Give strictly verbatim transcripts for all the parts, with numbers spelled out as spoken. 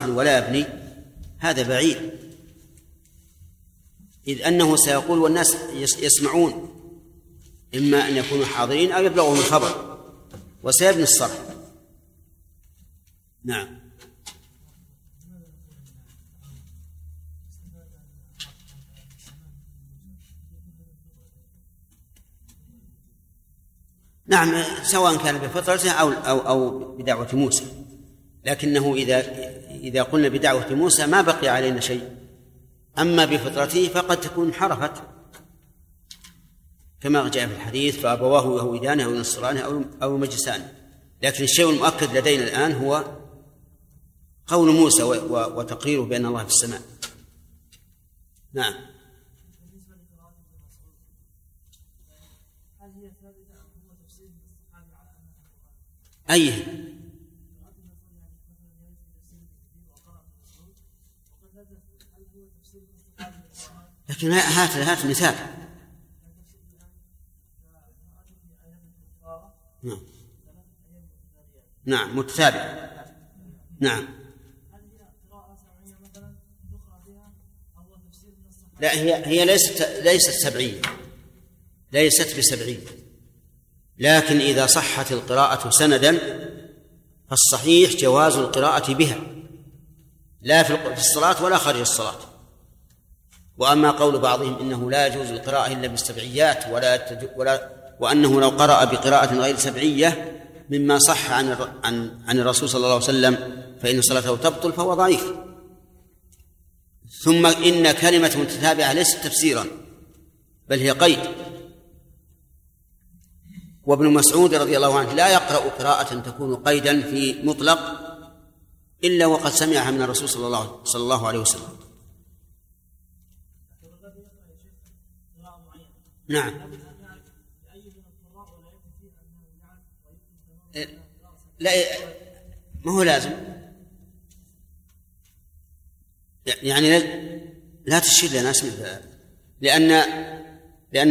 ناصح ولا يبني هذا بعيد، إذ أنه سيقول والناس يسمعون، إما أن يكونوا حاضرين أو يبلغهم الخبر وسيبني الصرح. نعم. نعم، سواء كان بفطرته أو, أو, أو بدعوة موسى، لكنه إذا, إذا قلنا بدعوة موسى ما بقي علينا شيء، أما بفطرته فقد تكون انحرفت كما جاء في الحديث فأبواه يهودانه أو ينصرانه أو, أو مجسانه. لكن الشيء المؤكد لدينا الآن هو قول موسى وتقريره بأن الله في السماء. نعم. أيه؟ لكن هات هات مثال. نعم نعم متتابع. نعم. لا، هي هي ليست ليست سبعية، ليست بسبعية، لكن إذا صحت القراءة سندا فالصحيح جواز القراءة بها، لا في الصلاة ولا خارج الصلاة. وأما قول بعضهم إنه لا يجوز القراءة إلا بالسبعيات ولا, ولا وأنه لو قرأ بقراءة غير سبعية مما صح عن عن عن الرسول صلى الله عليه وسلم فإن صلاته تبطل فهو ضعيف. ثم إن كلمة متتابعة ليست تفسيرا بل هي قيد. وابن مسعود رضي الله عنه لا يقرأ قراءة تكون قيدا في مطلق إلا وقد سمعها من الرسول صلى الله صلى الله عليه وسلم. نعم. لا، ما هو لازم، يعني لا تشير لنا اسم، لأن لأن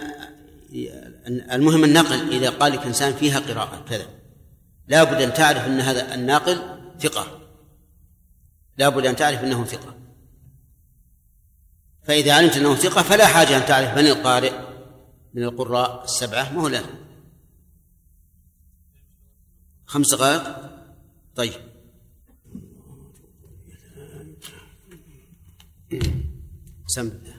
المهم النقل. إذا قال لك إنسان فيها قراءة كذا لا بد أن تعرف أن هذا الناقل ثقة، لا بد أن تعرف أنه ثقة. فإذا علمت أنه ثقة فلا حاجة أن تعرف من القارئ من القراء السبعة، ما هو لازم. خمس دقائق. طيب. سم